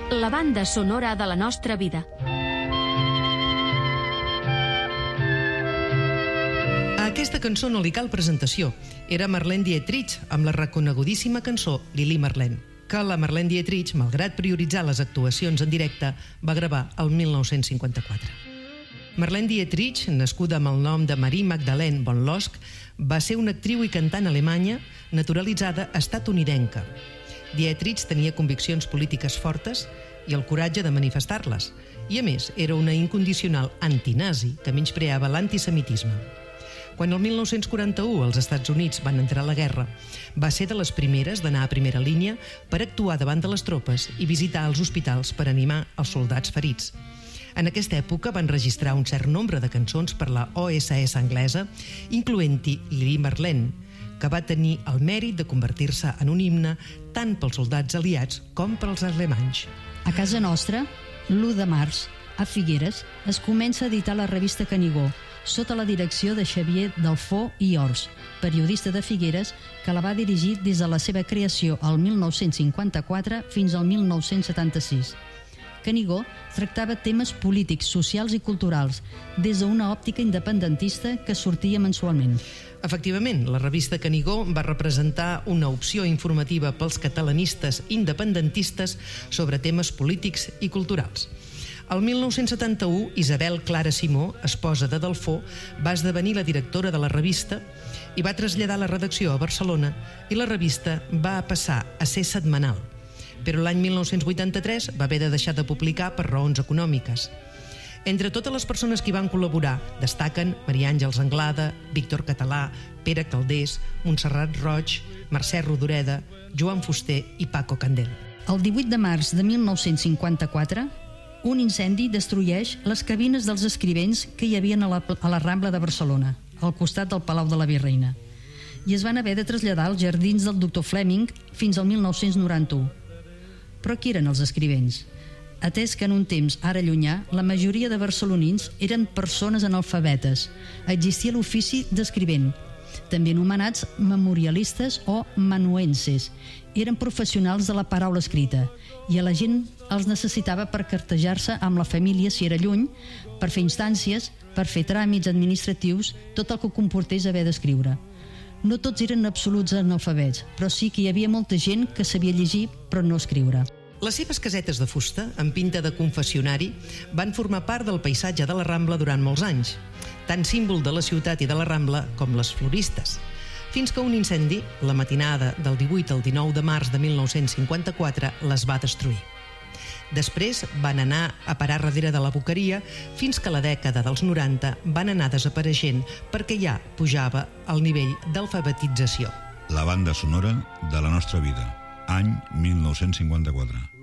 La banda sonora de la nostra vida. A aquesta cançó no li cal presentació. Era Marlene Dietrich, amb la reconegudíssima cançó Lili Marlene, que la Marlene Dietrich, malgrat prioritzar les actuacions en directe, va gravar el 1954. Marlene Dietrich, nascuda amb el nom de Marie Magdalene von Losch, va ser una actriu i cantant alemanya naturalitzada estatunidenca. Dietrich tenia conviccions polítiques fortes i el coratge de manifestar-les, i a més era una incondicional antinazi que menyspreava l'antisemitisme. Quan el 1941 els Estats Units van entrar a la guerra, va ser de les primeres d'anar a primera línia per actuar davant de les tropes i visitar els hospitals per animar els soldats ferits. En aquesta època van registrar un cert nombre de cançons per la OSS anglesa, incloent-hi Lili Marlene, que va tenir el mèrit de convertir-se en un himne tant pels soldats aliats com pels alemanys. A casa nostra, l'1 de març, a Figueres, es comença a editar la revista Canigó, sota la direcció de Xavier Delfó i Ors, periodista de Figueres, que la va dirigir des de la seva creació al 1954 fins al 1976. Canigó tractava temes polítics, socials i culturals, des d'una òptica independentista que sortia mensualment. Efectivament, la revista Canigó va representar una opció informativa pels catalanistes independentistes sobre temes polítics i culturals. El 1971, Isabel Clara Simó, esposa de Delfó, va esdevenir la directora de la revista i va traslladar la redacció a Barcelona, i la revista va passar a ser setmanal. Però l'any 1983 va haver de deixar de publicar per raons econòmiques. Entre totes les persones que hi van col·laborar destaquen Maria Àngels Anglada, Víctor Català, Pere Calders, Montserrat Roig, Mercè Rodoreda, Joan Fuster i Paco Candel. El 18 de març de 1954, un incendi destrueix les cabines dels escrivents que hi havia a la Rambla de Barcelona, al costat del Palau de la Virreina, i es van haver de traslladar als jardins del doctor Fleming fins al 1991. Però qui eren els escrivents? Atès que en un temps ara llunyà, la majoria de barcelonins eren persones analfabetes. Existia l'ofici d'escrivent, també anomenats memorialistes o manuenses. Eren professionals de la paraula escrita i a la gent els necessitava per cartejar-se amb la família si era lluny, per fer instàncies, per fer tràmits administratius, tot el que comportés haver d'escriure. No tots eren absoluts analfabets, però sí que hi havia molta gent que sabia llegir però no escriure. Les seves casetes de fusta, amb pinta de confessionari, van formar part del paisatge de la Rambla durant molts anys, tant símbol de la ciutat i de la Rambla com les floristes, fins que un incendi, la matinada del 18 al 19 de març de 1954, les va destruir. Després van anar a parar darrere de la boqueria fins que a la dècada dels 90 van anar desapareixent perquè ja pujava el nivell d'alfabetització. La banda sonora de la nostra vida, any 1954.